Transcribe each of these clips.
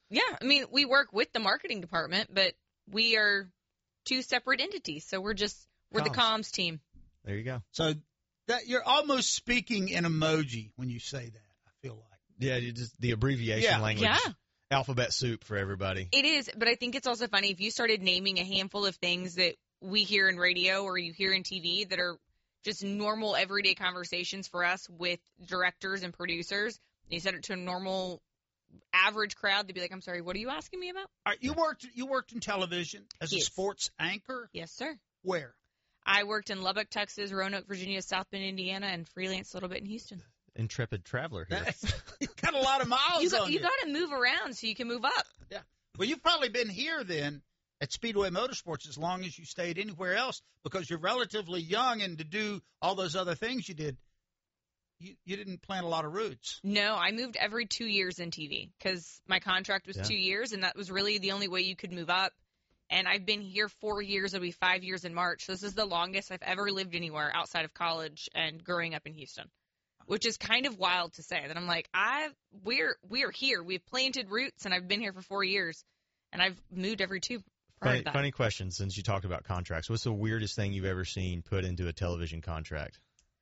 Yeah, I mean, we work with the marketing department, but we are two separate entities, so we're the comms team. There you go. So that you're almost speaking in emoji when you say that, I feel like. Yeah, you just the abbreviation language. Yeah. Alphabet soup for everybody. It is, but I think it's also funny if you started naming a handful of things that we hear in radio or you hear in TV that are just normal everyday conversations for us with directors and producers. And you said it to a normal average crowd, they'd be like, I'm sorry, what are you asking me about? All right, you worked in television as a sports anchor? Yes, sir. Where? I worked in Lubbock, Texas, Roanoke, Virginia, South Bend, Indiana, and freelance a little bit in Houston. Intrepid traveler here. You've got a lot of miles on you. You got to move around so you can move up. Yeah. Well, you've probably been here then at Speedway Motorsports as long as you stayed anywhere else because you're relatively young, and to do all those other things you did, you didn't plant a lot of roots. No, I moved every 2 years in TV because my contract was 2 years, and that was really the only way you could move up. And I've been here 4 years. It'll be 5 years in March. So this is the longest I've ever lived anywhere outside of college and growing up in Houston, which is kind of wild to say that I'm like, we're here. We've planted roots, and I've been here for 4 years, and I've moved every two. Funny question, since you talked about contracts. What's the weirdest thing you've ever seen put into a television contract?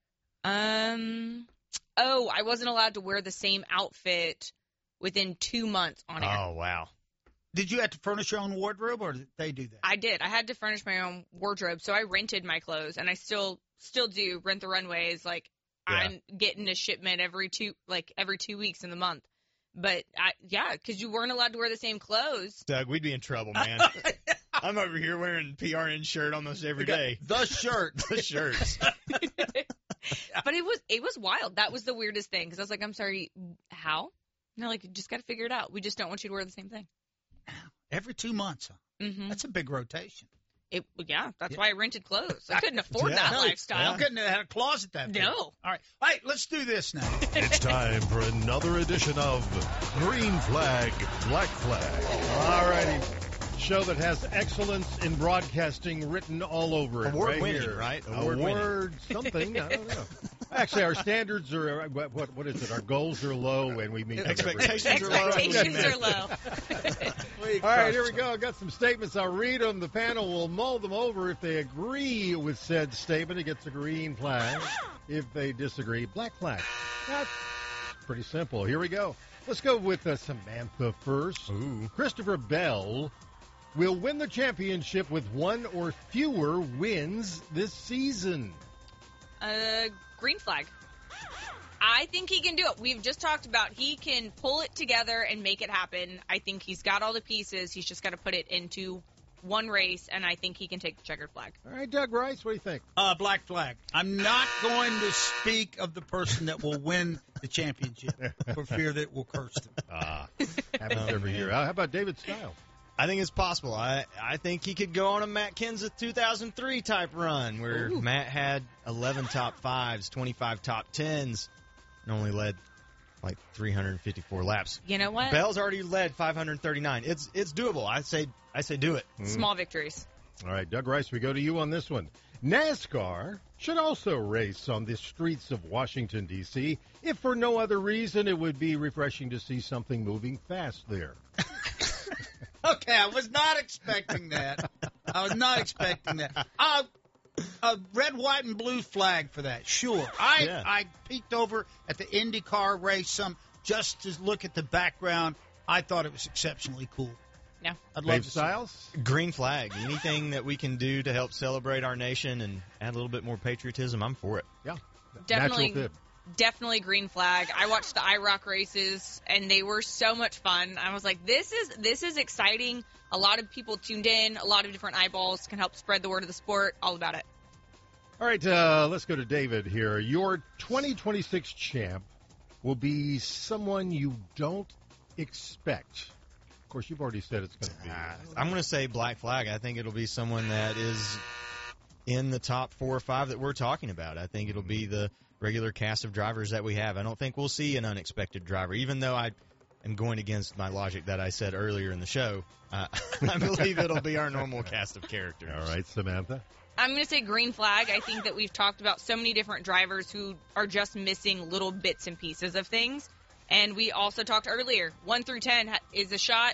I wasn't allowed to wear the same outfit within 2 months on air. Oh, wow. Did you have to furnish your own wardrobe, or did they do that? I did. I had to furnish my own wardrobe, so I rented my clothes, and I still do rent the runways. Like, I'm getting a shipment every 2 weeks in the month. But, because you weren't allowed to wear the same clothes. Doug, we'd be in trouble, man. I'm over here wearing PRN shirt almost every day. The shirt. The shirts. But it was wild. That was the weirdest thing, because I was like, I'm sorry, how? No, like, you just got to figure it out. We just don't want you to wear the same thing. Every 2 months, huh? Mm-hmm. That's a big rotation. That's why I rented clothes. I couldn't afford that lifestyle. You couldn't have had a closet that big. No. All right, let's do this now. It's time for another edition of Green Flag, Black Flag. All righty. Show that has excellence in broadcasting written all over it. Award-winning, right? Award something. I don't know. Actually, our standards are, what is it? Our goals are low, and we meet expectations are low. Expectations are low. All right, here we go. I've got some statements. I'll read them. The panel will mull them over. If they agree with said statement, it gets a green flag. If they disagree, black flag. That's pretty simple. Here we go. Let's go with Samantha first. Ooh. Christopher Bell will win the championship with one or fewer wins this season. Green flag. I think he can do it. We've just talked about he can pull it together and make it happen. I think he's got all the pieces. He's just got to put it into one race, and I think he can take the checkered flag. All right, Doug Rice, what do you think? Black flag. I'm not going to speak of the person that will win the championship for fear that it will curse them. Happens every year. How about David Stiles? I think it's possible. I think he could go on a Matt Kenseth 2003 type run where Matt had 11 top 5s, 25 top 10s, and only led like 354 laps. You know what? Bell's already led 539. It's doable. I say do it. Small victories. All right, Doug Rice, we go to you on this one. NASCAR should also race on the streets of Washington, D.C. If for no other reason, it would be refreshing to see something moving fast there. Okay, I was not expecting that. A red, white, and blue flag for that, sure. I peeked over at the IndyCar race just to look at the background. I thought it was exceptionally cool. Yeah. I'd love Dave Stiles? Green flag. Anything that we can do to help celebrate our nation and add a little bit more patriotism, I'm for it. Yeah. Definitely green flag. I watched the IROC races, and they were so much fun. I was like, this is exciting. A lot of people tuned in. A lot of different eyeballs can help spread the word of the sport. All about it. All right, let's go to David here. Your 2026 champ will be someone you don't expect. Of course, you've already said it's going to be. I'm going to say black flag. I think it'll be someone that is in the top 4 or 5 that we're talking about. I think it'll be the regular cast of drivers that we have. I don't think we'll see an unexpected driver, even though I am going against my logic that I said earlier in the show. I believe it'll be our normal cast of characters. All right, Samantha. I'm going to say green flag. I think that we've talked about so many different drivers who are just missing little bits and pieces of things. And we also talked earlier, 1 through 10 is a shot.